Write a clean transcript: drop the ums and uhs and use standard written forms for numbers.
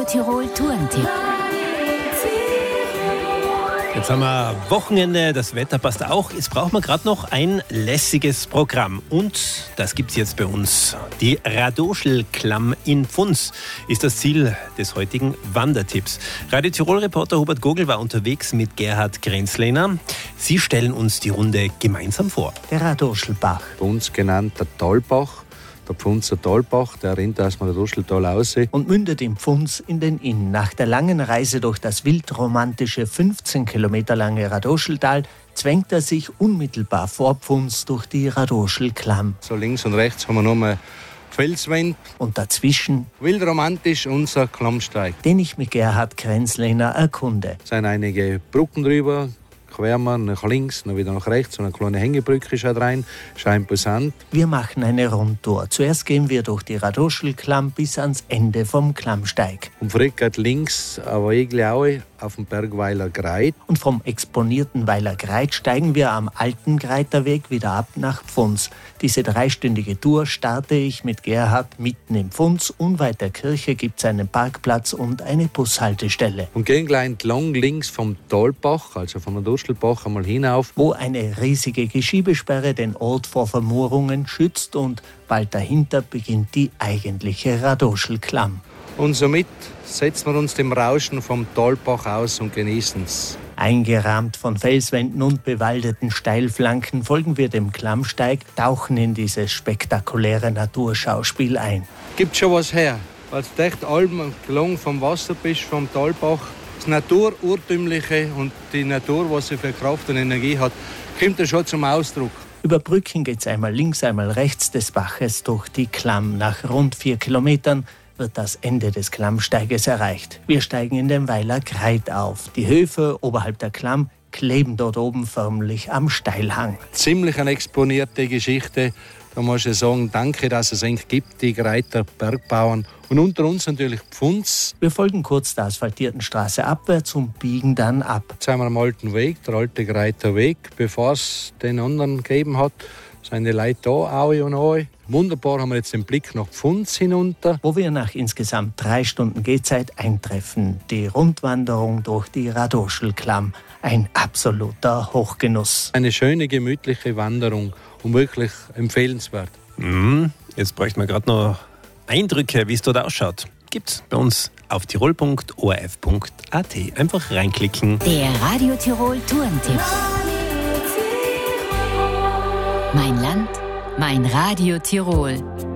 Tirol Tourentipp. Jetzt haben wir Wochenende, das Wetter passt auch. Jetzt brauchen wir gerade noch ein lässiges Programm. Und das gibt es jetzt bei uns. Die Radoschelklamm in Pfunds ist das Ziel des heutigen Wandertipps. Radio Tirol-Reporter Hubert Gogl war unterwegs mit Gerhard Grenzlehner. Sie stellen uns die Runde gemeinsam vor. Der Radoschelbach. Bei uns genannt der Talbach. Der Pfunzer Talbach, der rennt aus dem Radoscheltal raus. Und mündet im Pfunds in den Inn. Nach der langen Reise durch das wildromantische 15 Kilometer lange Radoscheltal zwängt er sich unmittelbar vor Pfunds durch die Radoschelklamm. So links und rechts haben wir nochmal Felswände. Und dazwischen Wildromantisch unser Klammsteig. den ich mit Gerhard Grenzlehner erkunde. Es sind einige Brücken drüber. Quer nach links, dann wieder nach rechts und eine kleine Hängebrücke schaut rein. Ist imposant. Wir machen eine Rundtour. Zuerst gehen wir durch die Radoschelklamm bis ans Ende vom Klammsteig. Und verrückt geht links eine Wegle auf dem Bergweiler Greit. Und vom exponierten Weiler Greit steigen wir am alten Greiterweg wieder ab nach Pfunds. Diese 3-stündige Tour starte ich mit Gerhard mitten im Pfunds. Unweit der Kirche gibt es einen Parkplatz und eine Bushaltestelle. Und gehen gleich entlang links vom Talbach, also vom Radoschelbach, einmal hinauf. Wo eine riesige Geschiebesperre den Ort vor Vermurungen schützt und bald dahinter beginnt die eigentliche Radoschelklamm. Und somit setzen wir uns dem Rauschen vom Talbach aus und genießen es. Eingerahmt von Felswänden und bewaldeten Steilflanken folgen wir dem Klammsteig, tauchen in dieses spektakuläre Naturschauspiel ein. Gibt schon was her, weil du echt allem gelungen vom Wasser bist, vom Talbach. Das Natururtümliche und die Natur, was sie für Kraft und Energie hat, kommt da schon zum Ausdruck. Über Brücken geht's einmal links, einmal rechts des Baches durch die Klamm. Nach rund 4 Kilometern wird das Ende des Klammsteiges erreicht. Wir steigen in den Weiler Greit auf. Die Höfe oberhalb der Klamm kleben dort oben förmlich am Steilhang. Ziemlich eine exponierte Geschichte. Da muss ich sagen, danke, dass es eigentlich gibt, die Greiter Bergbauern. Und unter uns natürlich Pfunds. Wir folgen kurz der asphaltierten Straße abwärts und biegen dann ab. Jetzt sind wir am alten Weg, der alte Greiter Weg. Bevor es den anderen gegeben hat, sind die Leute da, Aue und Aue. Wunderbar haben wir jetzt den Blick nach Pfunds hinunter. Wo wir nach insgesamt 3 Stunden Gehzeit eintreffen. Die Rundwanderung durch die Radoschelklamm. Ein absoluter Hochgenuss. Eine schöne, gemütliche Wanderung und wirklich empfehlenswert. Jetzt bräuchten wir gerade noch Eindrücke, wie es dort ausschaut. Gibt's bei uns auf tirol.orf.at. Einfach reinklicken. Der Radio Tirol Tourentipp. Mein Land, mein Radio Tirol.